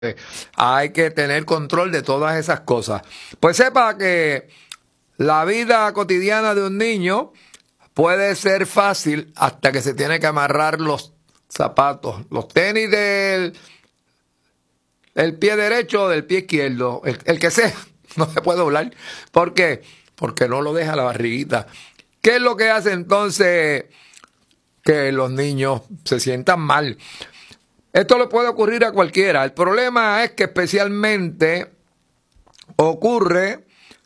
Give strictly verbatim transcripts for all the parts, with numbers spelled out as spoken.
Hay que tener control de todas esas cosas. Pues sepa que la vida cotidiana de un niño puede ser fácil hasta que se tiene que amarrar los zapatos, los tenis del el pie derecho o del pie izquierdo, el, el que sea, no se puede doblar. ¿Por qué? Porque no lo deja la barriguita. ¿Qué es lo que hace entonces que los niños se sientan mal? Esto le puede ocurrir a cualquiera. El problema es que especialmente ocurre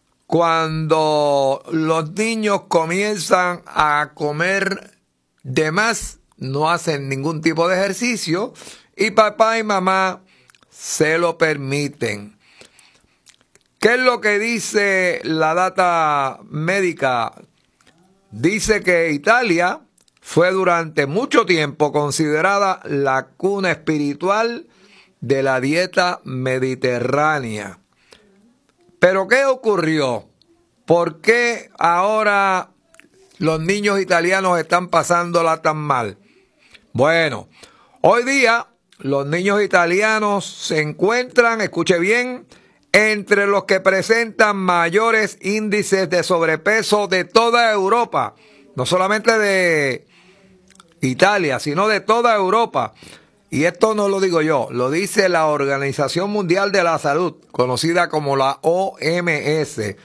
cuando los niños comienzan a comer de más, no hacen ningún tipo de ejercicio y papá y mamá se lo permiten. ¿Qué es lo que dice la data médica? Dice que Italia fue durante mucho tiempo considerada la cuna espiritual de la dieta mediterránea. ¿Pero qué ocurrió? ¿Por qué ahora los niños italianos están pasándola tan mal? Bueno, hoy día los niños italianos se encuentran, escuche bien, entre los que presentan mayores índices de sobrepeso de toda Europa, no solamente de Italia, sino de toda Europa. Y esto no lo digo yo, lo dice la Organización Mundial de la Salud, conocida como la O M S.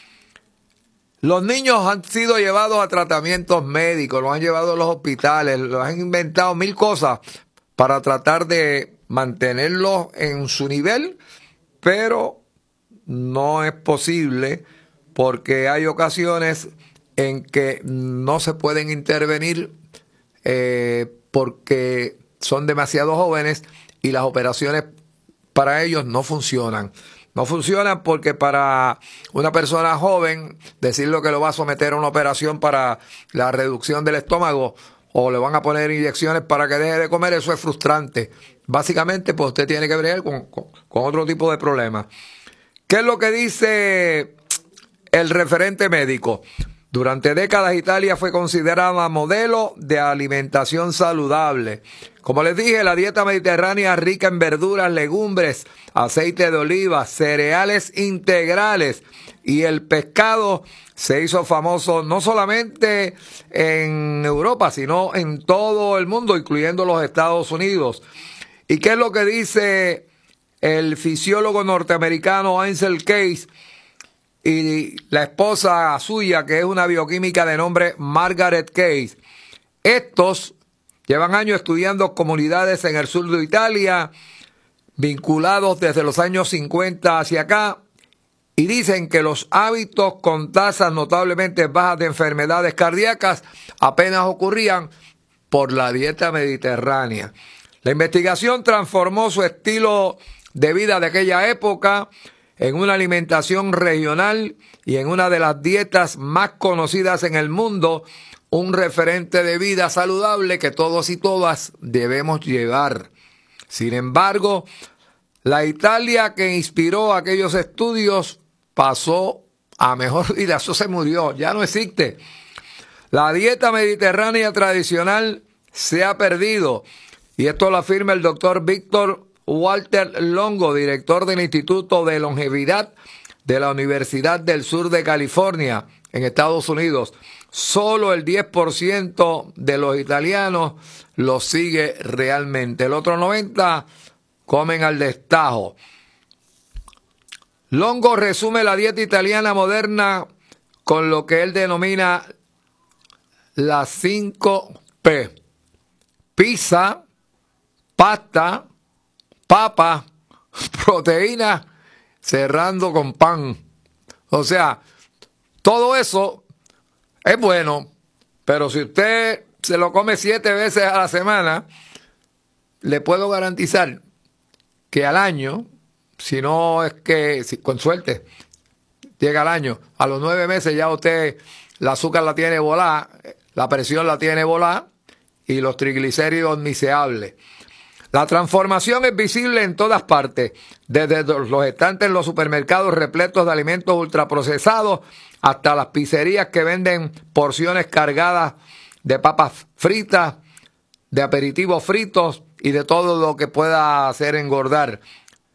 Los niños han sido llevados a tratamientos médicos, los han llevado a los hospitales, los han inventado mil cosas para tratar de mantenerlos en su nivel, pero no es posible porque hay ocasiones en que no se pueden intervenir eh, porque son demasiado jóvenes y las operaciones para ellos no funcionan. No funcionan porque para una persona joven decirle que lo va a someter a una operación para la reducción del estómago o le van a poner inyecciones para que deje de comer, eso es frustrante. Básicamente, pues usted tiene que bregar con, con, con otro tipo de problemas. ¿Qué es lo que dice el referente médico? Durante décadas Italia fue considerada modelo de alimentación saludable. Como les dije, la dieta mediterránea rica en verduras, legumbres, aceite de oliva, cereales integrales y el pescado se hizo famoso no solamente en Europa, sino en todo el mundo, incluyendo los Estados Unidos. ¿Y qué es lo que dice el fisiólogo norteamericano Ansel Keys y la esposa suya, que es una bioquímica de nombre Margaret Keys? Estos llevan años estudiando comunidades en el sur de Italia, vinculados desde los años cincuenta hacia acá, y dicen que los hábitos con tasas notablemente bajas de enfermedades cardíacas apenas ocurrían por la dieta mediterránea. La investigación transformó su estilo de vida de aquella época en una alimentación regional y en una de las dietas más conocidas en el mundo, un referente de vida saludable que todos y todas debemos llevar. Sin embargo, la Italia que inspiró aquellos estudios pasó a mejor vida, eso se murió, ya no existe. La dieta mediterránea tradicional se ha perdido, y esto lo afirma el doctor Víctor Walter Longo, director del Instituto de Longevidad de la Universidad del Sur de California, en Estados Unidos. Solo el diez por ciento de los italianos lo sigue realmente. El otro noventa por ciento comen al destajo. Longo resume la dieta italiana moderna con lo que él denomina las cinco P. Pizza, pasta, papa, proteína, cerrando con pan. O sea, todo eso es bueno, pero si usted se lo come siete veces a la semana, le puedo garantizar que al año, si no es que, si, con suerte, llega al año, a los nueve meses ya usted, el azúcar la tiene volada, la presión la tiene volada y los triglicéridos ni se hable. La transformación es visible en todas partes, desde los estantes en los supermercados repletos de alimentos ultraprocesados hasta las pizzerías que venden porciones cargadas de papas fritas, de aperitivos fritos y de todo lo que pueda hacer engordar.